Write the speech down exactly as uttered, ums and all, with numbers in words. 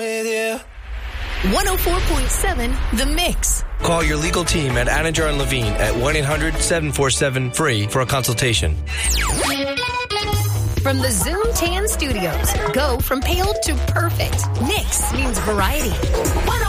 with you. one oh four point seven The Mix. Call your legal team at Anidjar and Levine at one eight hundred seven four seven free for a consultation. From the Zoom Tan Studios, go from pale to perfect. Mix means variety.